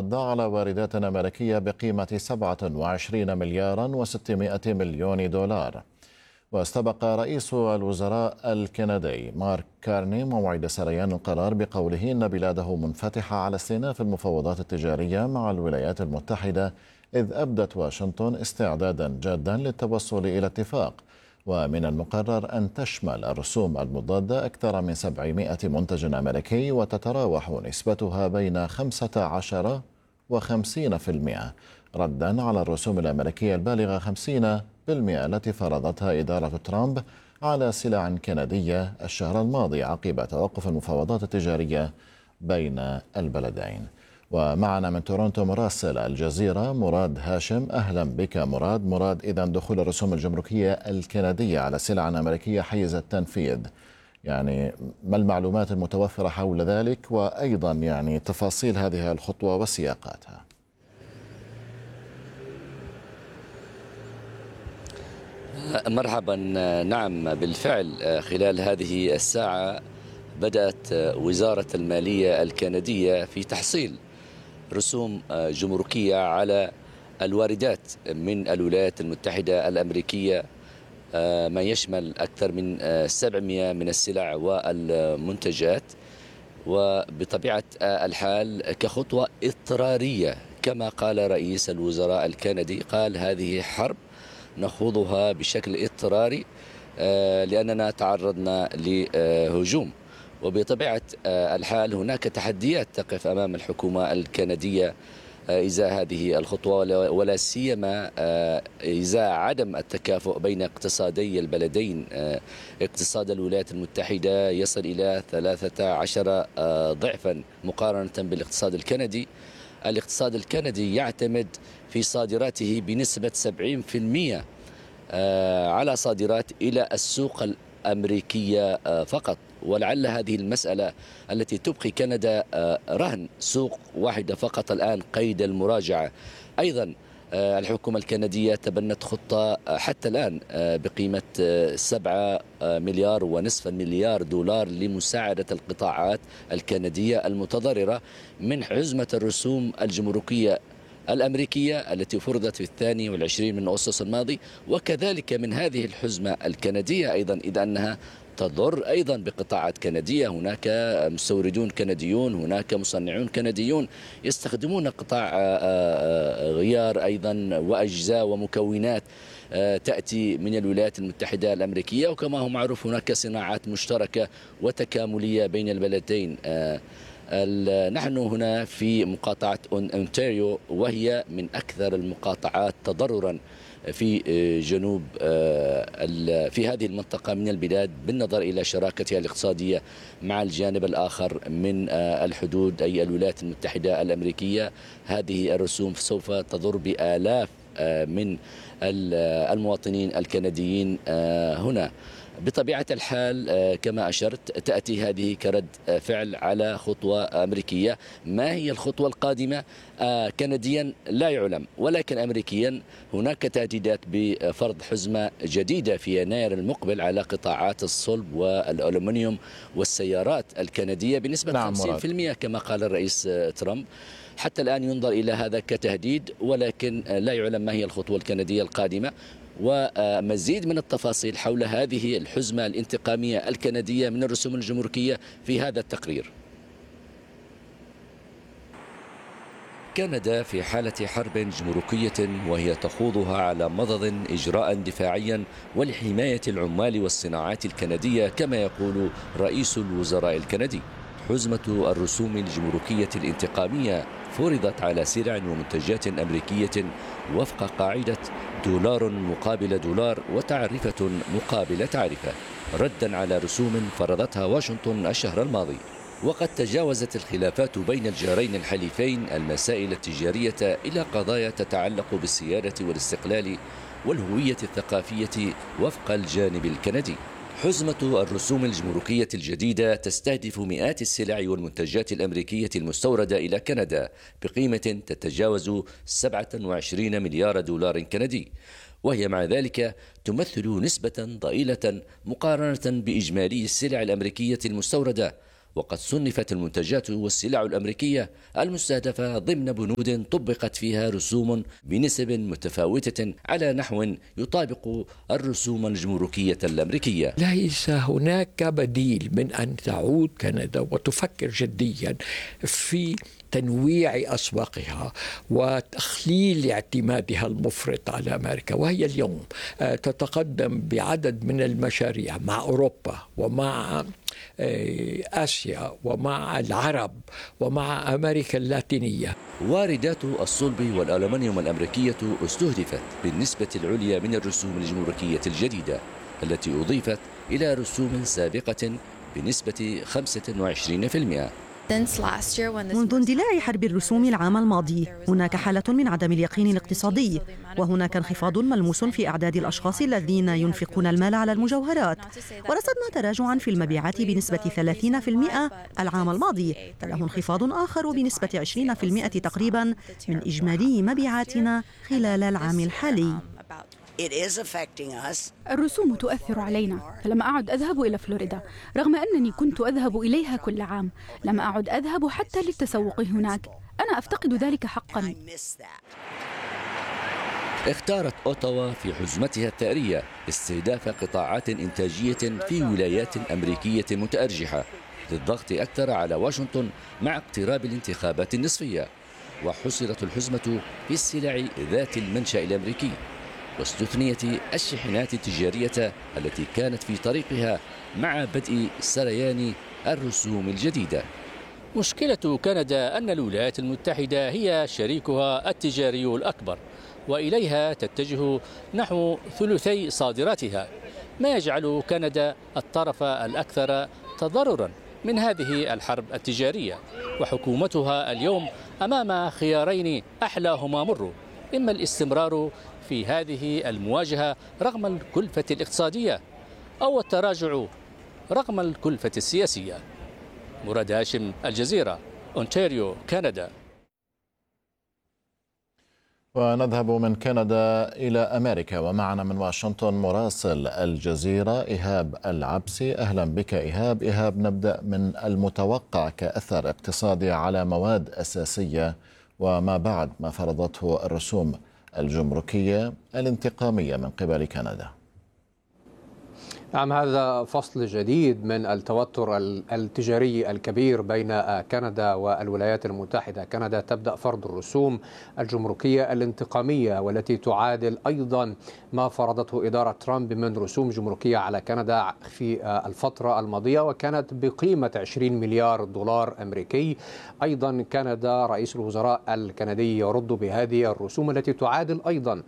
مضادة على واردات أمريكية بقيمة 27 مليارا و600 مليون دولار. واستبق رئيس الوزراء الكندي مارك كارني موعد سريان القرار بقوله إن بلاده منفتحة على استئناف المفاوضات التجارية مع الولايات المتحدة، إذ أبدت واشنطن استعدادا جادا للتوصل إلى اتفاق. ومن المقرر أن تشمل الرسوم المضادة أكثر من 700 منتج أمريكي، وتتراوح نسبتها بين 15 و50%، ردا على الرسوم الأمريكية البالغة 50% التي فرضتها إدارة ترامب على سلع كندية الشهر الماضي عقب توقف المفاوضات التجارية بين البلدين. ومعنا من تورونتو مراسل الجزيرة مراد هاشم. أهلا بك مراد. إذا دخول الرسوم الجمركية الكندية على سلع أمريكية حيز التنفيذ، يعني ما المعلومات المتوفرة حول ذلك، وأيضا يعني تفاصيل هذه الخطوة وسياقاتها؟ مرحبا. نعم بالفعل، خلال هذه الساعة بدأت وزارة المالية الكندية في تحصيل رسوم جمركية على الواردات من الولايات المتحدة الأمريكية، ما يشمل أكثر من 700 من السلع والمنتجات، وبطبيعة الحال كخطوة اضطرارية كما قال رئيس الوزراء الكندي. قال هذه حرب نخوضها بشكل اضطراري لأننا تعرضنا لهجوم، وبطبيعة الحال هناك تحديات تقف أمام الحكومة الكندية إزاء هذه الخطوة، ولا سيما إزاء عدم التكافؤ بين اقتصادي البلدين. اقتصاد الولايات المتحدة يصل إلى 13 ضعفا مقارنة بالاقتصاد الكندي. الاقتصاد الكندي يعتمد في صادراته بنسبة 70% على صادرات إلى السوق الأمريكية فقط، ولعل هذه المسألة التي تبقي كندا رهن سوق واحدة فقط الآن قيد المراجعة. أيضا الحكومة الكندية تبنت خطة حتى الآن بقيمة 7.5 مليار دولار لمساعدة القطاعات الكندية المتضررة من حزمة الرسوم الجمركية الأمريكية التي فرضت في 22 من أغسطس الماضي، وكذلك من هذه الحزمة الكندية أيضا، إذ أنها تضر أيضا بقطاعات كندية. هناك مستوردون كنديون، هناك مصنعون كنديون يستخدمون قطاع غيار أيضا وأجزاء ومكونات تأتي من الولايات المتحدة الأمريكية، وكما هو معروف هناك صناعات مشتركة وتكاملية بين البلدين. نحن هنا في مقاطعة أونتاريو، وهي من أكثر المقاطعات تضررا في جنوب في هذه المنطقة من البلاد، بالنظر إلى شراكتها الاقتصادية مع الجانب الآخر من الحدود أي الولايات المتحدة الأمريكية. هذه الرسوم سوف تضر بآلاف من المواطنين الكنديين هنا. بطبيعة الحال كما أشرت تأتي هذه كرد فعل على خطوة أمريكية. ما هي الخطوة القادمة؟ كنديا لا يعلم، ولكن أمريكيا هناك تهديدات بفرض حزمة جديدة في يناير المقبل على قطاعات الصلب والألومنيوم والسيارات الكندية بنسبة 50% كما قال الرئيس ترامب. حتى الآن ينظر إلى هذا كتهديد، ولكن لا يعلم ما هي الخطوة الكندية القادمة. ومزيد من التفاصيل حول هذه الحزمة الانتقامية الكندية من الرسوم الجمركية في هذا التقرير. كندا في حالة حرب جمركية، وهي تخوضها على مضض إجراء دفاعيا ولحماية العمال والصناعات الكندية كما يقول رئيس الوزراء الكندي. حزمة الرسوم الجمركية الانتقامية فرضت على سلع ومنتجات أمريكية وفق قاعدة دولار مقابل دولار وتعرفة مقابل تعرفة، ردا على رسوم فرضتها واشنطن الشهر الماضي. وقد تجاوزت الخلافات بين الجارين الحليفين المسائل التجارية إلى قضايا تتعلق بالسيادة والاستقلال والهوية الثقافية وفق الجانب الكندي. حزمة الرسوم الجمركية الجديدة تستهدف مئات السلع والمنتجات الأمريكية المستوردة إلى كندا بقيمة تتجاوز 27 مليار دولار كندي، وهي مع ذلك تمثل نسبة ضئيلة مقارنة بإجمالي السلع الأمريكية المستوردة. وقد صنفت المنتجات والسلع الأمريكية المستهدفة ضمن بنود طبقت فيها رسوم بنسب متفاوتة على نحو يطابق الرسوم الجمركية الأمريكية. ليس هناك بديل من أن تعود كندا وتفكر جديا في تنويع أسواقها وتخليل اعتمادها المفرط على أمريكا، وهي اليوم تتقدم بعدد من المشاريع مع أوروبا ومع آسيا ومع العرب ومع أمريكا اللاتينية. واردات الصلب والألمنيوم الأمريكية استهدفت بالنسبة العليا من الرسوم الجمركية الجديدة التي أضيفت إلى رسوم سابقة بنسبة 25%. منذ اندلاع حرب الرسوم العام الماضي هناك حالة من عدم اليقين الاقتصادي، وهناك انخفاض ملموس في أعداد الأشخاص الذين ينفقون المال على المجوهرات، ورصدنا تراجعا في المبيعات بنسبة 30% العام الماضي، تلاه انخفاض آخر بنسبة 20% تقريبا من إجمالي مبيعاتنا خلال العام الحالي. الرسوم تؤثر علينا، فلم أعد أذهب إلى فلوريدا رغم أنني كنت أذهب إليها كل عام. لم أعد أذهب حتى للتسوق هناك. أنا أفتقد ذلك حقا. اختارت أوتاوا في حزمتها الثأرية استهداف قطاعات إنتاجية في ولايات أمريكية متأرجحة للضغط أكثر على واشنطن مع اقتراب الانتخابات النصفية، وحصرت الحزمة في السلع ذات المنشأ الأمريكي، واستثنيت الشحنات التجارية التي كانت في طريقها مع بدء سريان الرسوم الجديدة. مشكلة كندا أن الولايات المتحدة هي شريكها التجاري الأكبر، وإليها تتجه نحو ثلثي صادراتها، ما يجعل كندا الطرف الأكثر تضررا من هذه الحرب التجارية. وحكومتها اليوم أمام خيارين أحلاهما مر: إما الاستمرار في هذه المواجهة رغم الكلفة الاقتصادية، أو التراجع رغم الكلفة السياسية. مراد هاشم، الجزيرة، أونتاريو، كندا. ونذهب من كندا إلى أمريكا، ومعنا من واشنطن مراسل الجزيرة إيهاب العبسي. أهلا بك إيهاب. نبدأ من المتوقع كأثر اقتصادي على مواد أساسية وما بعد ما فرضته الرسوم الجمركية الانتقامية من قبل كندا. نعم، هذا فصل جديد من التوتر التجاري الكبير بين كندا والولايات المتحدة. كندا تبدأ فرض الرسوم الجمركية الانتقامية والتي تعادل أيضا ما فرضته إدارة ترامب من رسوم جمركية على كندا في الفترة الماضية، وكانت بقيمة 20 مليار دولار أمريكي. أيضا كندا رئيس الوزراء الكندي يرد بهذه الرسوم التي تعادل أيضا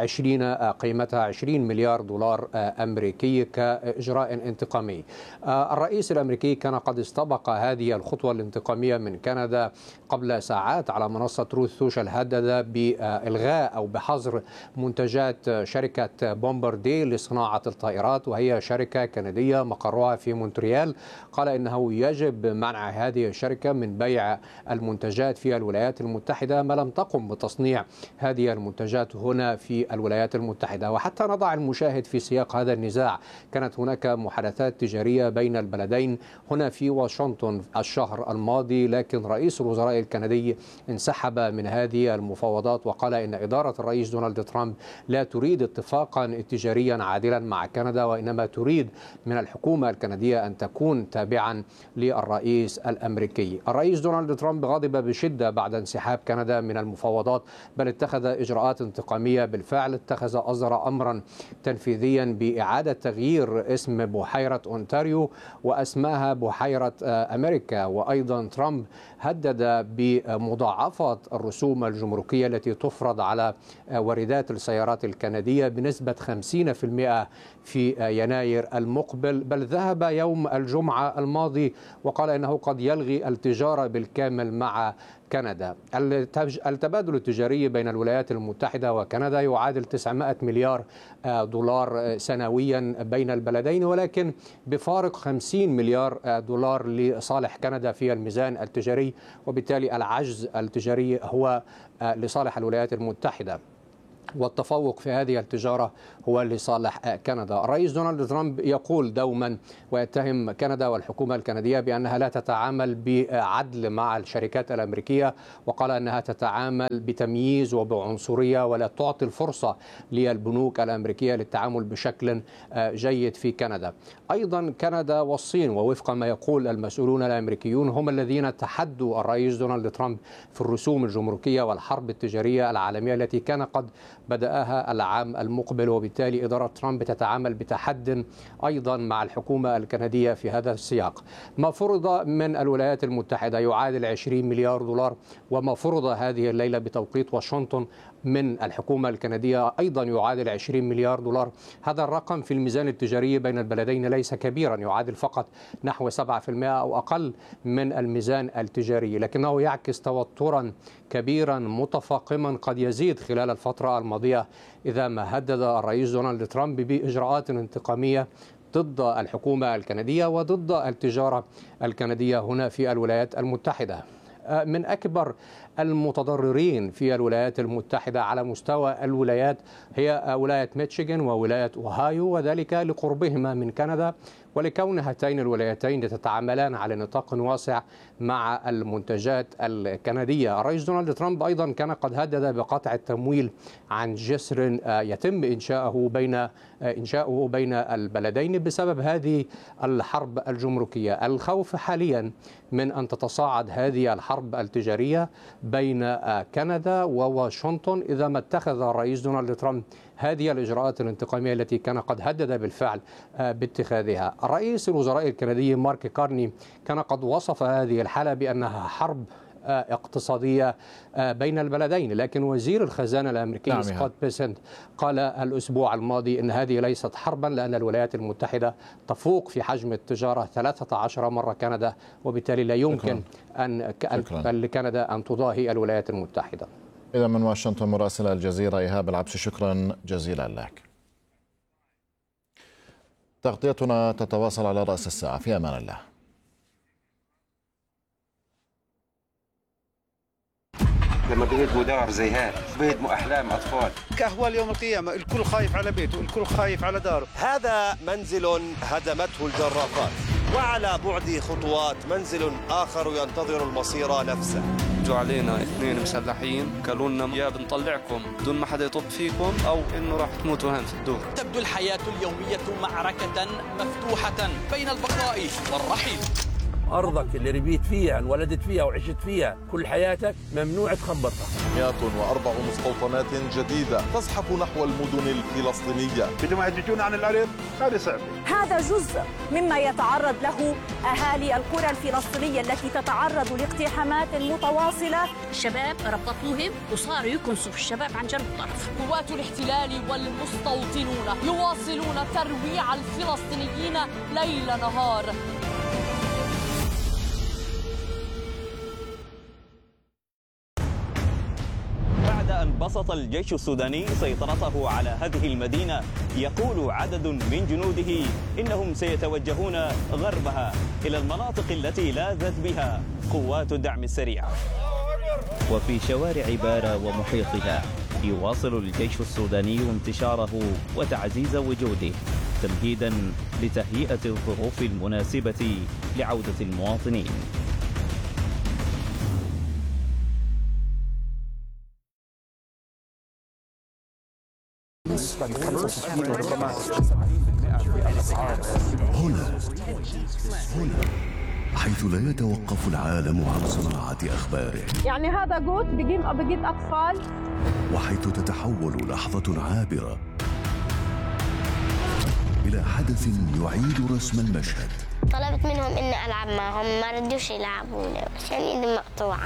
قيمتها 20 مليار دولار أمريكي كإجراء انتقامي. الرئيس الأمريكي كان قد استبق هذه الخطوة الانتقامية من كندا قبل ساعات على منصة تروث سوشيال. هدد بإلغاء أو بحظر منتجات شركة بومباردي لصناعة الطائرات، وهي شركة كندية مقرها في مونتريال. قال إنه يجب منع هذه الشركة من بيع المنتجات في الولايات المتحدة ما لم تقم بتصنيع هذه المنتجات هنا في الولايات المتحدة. وحتى نضع المشاهد في سياق هذا النزاع، كانت هناك محادثات تجارية بين البلدين هنا في واشنطن الشهر الماضي، لكن رئيس الوزراء الكندي انسحب من هذه المفاوضات وقال إن إدارة الرئيس دونالد ترامب لا تريد اتفاقا تجاريا عادلا مع كندا، وإنما تريد من الحكومة الكندية أن تكون تابعا للرئيس الأمريكي. الرئيس دونالد ترامب غضب بشدة بعد انسحاب كندا من المفاوضات، بل اتخذ إجراءات انتقامية. بالفعل أصدر أمرا تنفيذيا بإعادة تغيير اسم بحيرة أونتاريو وأسماها بحيرة أمريكا. وأيضا ترامب هدد بمضاعفة الرسوم الجمركية التي تفرض على واردات السيارات الكندية بنسبة 50% في يناير المقبل. بل ذهب يوم الجمعة الماضي وقال إنه قد يلغي التجارة بالكامل مع كندا. التبادل التجاري بين الولايات المتحدة وكندا يعادل 900 مليار دولار سنويا بين البلدين، ولكن بفارق 50 مليار دولار لصالح كندا في الميزان التجاري، وبالتالي العجز التجاري هو لصالح الولايات المتحدة. والتفوق في هذه التجارة هو لصالح كندا. الرئيس دونالد ترامب يقول دوما ويتهم كندا والحكومة الكندية بأنها لا تتعامل بعدل مع الشركات الأمريكية، وقال أنها تتعامل بتمييز وبعنصرية ولا تعطي الفرصة للبنوك الأمريكية للتعامل بشكل جيد في كندا. أيضا كندا والصين، ووفق ما يقول المسؤولون الأمريكيون، هم الذين تحدوا الرئيس دونالد ترامب في الرسوم الجمركية والحرب التجارية العالمية التي كان قد بدأها العام المقبل، وبالتالي إدارة ترامب تتعامل بتحد أيضا مع الحكومة الكندية في هذا السياق. ما فرض من الولايات المتحدة يعادل 20 مليار دولار، وما فرض هذه الليلة بتوقيت واشنطن من الحكومة الكندية أيضا يعادل 20 مليار دولار. هذا الرقم في الميزان التجاري بين البلدين ليس كبيرا، يعادل فقط نحو 7% أو أقل من الميزان التجاري، لكنه يعكس توترا كبيرا متفاقما قد يزيد خلال الفترة الماضية إذا ما هدد الرئيس دونالد ترامب بإجراءات انتقامية ضد الحكومة الكندية وضد التجارة الكندية هنا في الولايات المتحدة. من أكبر المتضررين في الولايات المتحدة على مستوى الولايات هي ولاية ميشيغان وولاية أوهايو، وذلك لقربهما من كندا ولكون هاتين الولايتين تتعاملان على نطاق واسع مع المنتجات الكندية. الرئيس دونالد ترامب أيضا كان قد هدد بقطع التمويل عن جسر يتم إنشاؤه بين البلدين بسبب هذه الحرب الجمركية. الخوف حاليا من أن تتصاعد هذه الحرب التجارية بين كندا وواشنطن إذا ما اتخذ الرئيس دونالد ترامب هذه الإجراءات الانتقامية التي كان قد هدد بالفعل باتخاذها. رئيس الوزراء الكندي مارك كارني كان قد وصف هذه الحالة بأنها حرب اقتصادية بين البلدين، لكن وزير الخزانة الأمريكي سكوت بيسنت قال الأسبوع الماضي أن هذه ليست حربا، لأن الولايات المتحدة تفوق في حجم التجارة 13 مرة كندا، وبالتالي لا يمكن أن لكندا أن تضاهي الولايات المتحدة. إذا من واشنطن مراسل الجزيرة إيهاب العبسي، شكرا جزيلا لك. تغطيتنا تتواصل على رأس الساعة، في أمان الله. لما بيهدموا دار زي هيك بيهدموا أحلام أطفال. كأهوال يوم القيامة، الكل خايف على بيته، الكل خايف على داره. هذا منزل هدمته الجرافات، وعلى بعد خطوات منزل آخر ينتظر المصير نفسه. جو علينا 2 مسلحين قالوا لنا يا بنطلعكم بدون ما حدا يطب فيكم أو إنه راح تموتوا هون في الدور. تبدو الحياة اليومية معركة مفتوحة بين البقاء والرحيل. أرضك اللي ربيت فيها، انولدت فيها وعشت فيها كل حياتك ممنوع تخبطها. 104 مستوطنات جديدة تزحف نحو المدن الفلسطينية. بدهم يهججون عن الأرض، هذا صعب. هذا جزء مما يتعرض له أهالي القرى الفلسطينية التي تتعرض لاقتحامات متواصلة. الشباب ربطوهم وصاروا يكنسوا الشباب عن جنب الطرف. قوات الاحتلال والمستوطنون يواصلون ترويع الفلسطينيين ليل نهار. أن بسط الجيش السوداني سيطرته على هذه المدينة، يقول عدد من جنوده إنهم سيتوجهون غربها إلى المناطق التي لاذت بها قوات الدعم السريع. وفي شوارع بارا ومحيطها يواصل الجيش السوداني انتشاره وتعزيز وجوده تمهيدا لتهيئة الظروف المناسبة لعودة المواطنين. هنا حيث لا يتوقف العالم عن صناعة أخباره، يعني هذا جوت بجيب أطفال، وحيث تتحول لحظة عابرة إلى حدث يعيد رسم المشهد. طلبت منهم إني ألعب معهم، ما ردوش يلعبوني عشان إيدي مقطوعة.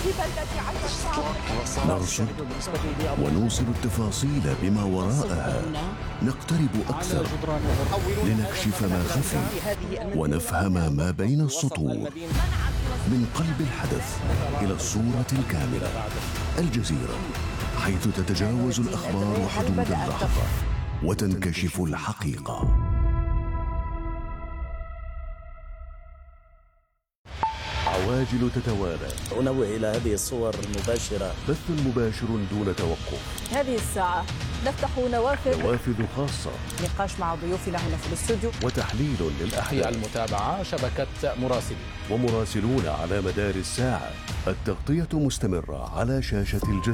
نرصد ونوصل التفاصيل بما وراءها، نقترب أكثر لنكشف ما خفي ونفهم ما بين السطور. من قلب الحدث إلى الصورة الكاملة، الجزيرة، حيث تتجاوز الأخبار حدود اللحظة وتنكشف الحقيقة. العاجل تتوالى. أنوه إلى هذه الصور المباشرة. بث مباشر دون توقف. هذه الساعة نفتح نوافذ خاصة. نقاش مع ضيوفنا هنا في الاستوديو. وتحليل للأحداث. المتابعة شبكة مراسلين. ومراسلون على مدار الساعة. التغطية مستمرة على شاشة الجزيرة.